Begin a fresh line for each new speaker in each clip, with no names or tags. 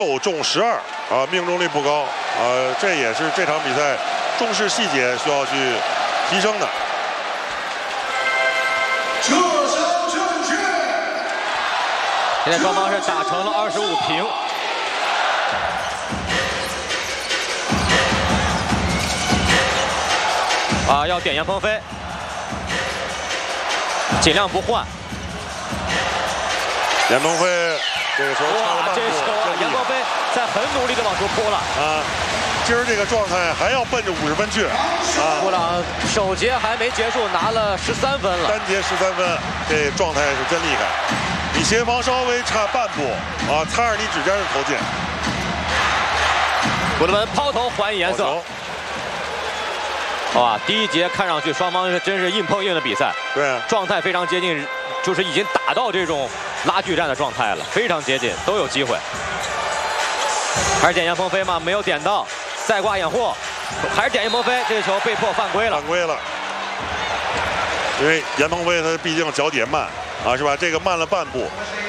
6中12啊，命中率不高这也是这场比赛重视细节需要去提升的。
射手正确。
现在双方是打成了25平。要点严鹏飞，尽量不换。
严鹏飞这个球差了半步，
这球严鹏飞在很努力的往出扑了
今儿这个状态还要奔着50分去
布朗首节还没结束，拿了13分了，
单节13分，这状态是真厉害。你协防稍微差半步擦着你指尖就投进。
古德文抛投还以颜色。哇，第一节看上去双方是真是硬碰硬的比赛，
对，
状态非常接近，就是已经打到这种拉锯战的状态了，非常接近，都有机会。还是点严鹏飞吗？没有点到，再挂掩护，还是点严鹏飞，这个球被迫犯规了。
犯规了，因为严鹏飞他毕竟脚底慢是吧？这个慢了半步。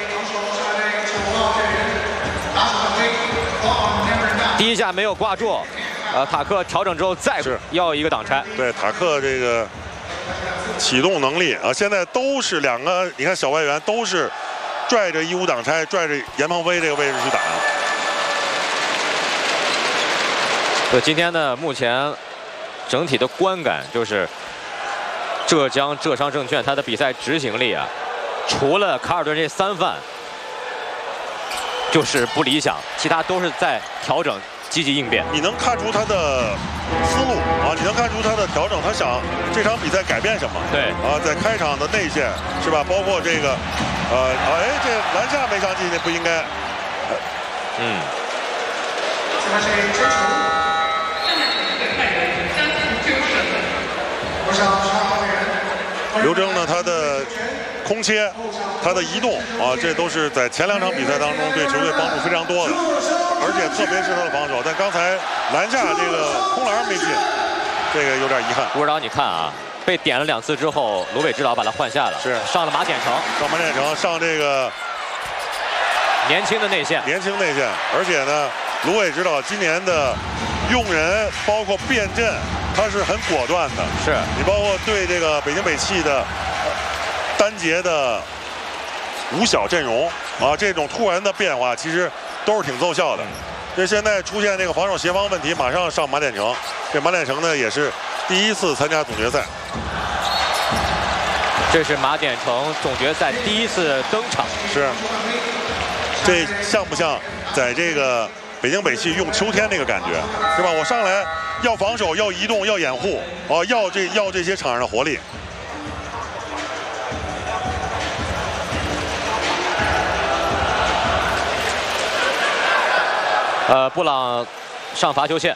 第一下没有挂住。塔克调整之后再要一个挡拆。
对，塔克这个启动能力现在都是两个，你看小外援都是拽着1-5挡拆，拽着严鹏飞这个位置去打。
对，今天呢，目前整体的观感就是浙商证券他的比赛执行力除了卡尔顿这3犯就是不理想，其他都是在调整。积极应变，
你能看出他的思路你能看出他的调整，他想这场比赛改变什么？
对
在开场的内线是吧？包括这个这篮下没上进，那不应该。刘铮呢，他的空切，他的移动这都是在前2场比赛当中对球队帮助非常多的。而且特别是他的防守，但刚才篮下这个空篮没进，这个有点遗憾。
吴指导，你看被点了2次之后，卢伟指导把他换下了，
是
上了马典成，
上这个
年轻的内线，
而且呢，卢伟指导今年的用人包括变阵，他是很果断的。
是
你包括对这个北京北汽的单节的5小阵容这种突然的变化，其实都是挺奏效的。这现在出现这个防守协防问题，马上上马典成。这马典成呢也是第1次参加总决赛。
这是马典成总决赛第1次登场。
是。这像不像在这个北京北汽用秋天那个感觉，是吧？我上来要防守，要移动，要掩护，要这些场上的活力。
布朗上罚球线。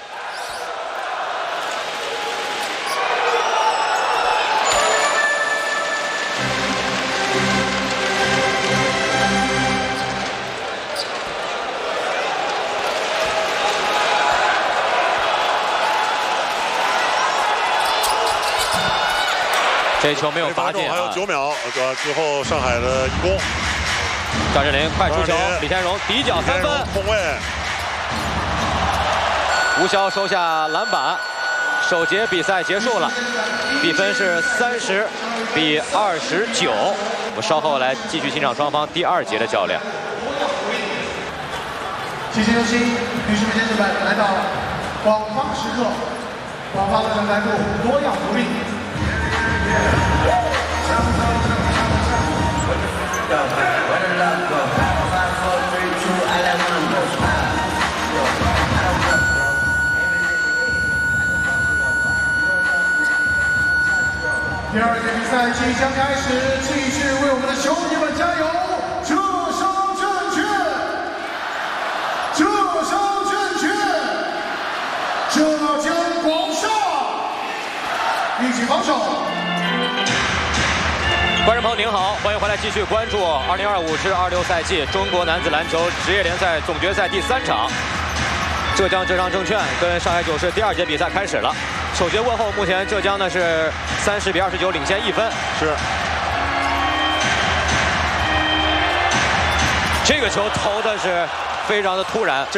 这球没有罚进，
还有9秒，之后上海的一攻。
张镇麟快出球，李天荣底角3分，
空位。
吴骁收下篮板，首节比赛结束了，比分是30比29。我们稍后来继续欣赏双方第2节的较量。
齐心有心，女士们先生们，来到广发时刻，广发的人来部多样福利。第2节比赛即将开始，继续为我们的球迷们加油！浙商证券，浙商证券，浙江广厦，一起防守。
观众朋友您好，欢迎回来继续关注2025至26赛季中国男子篮球职业联赛总决赛第3场，浙江浙商证券跟上海九市第2节比赛开始了。首节过后，目前浙江呢是30比29领先1分。
是。
这个球投的是非常的突然。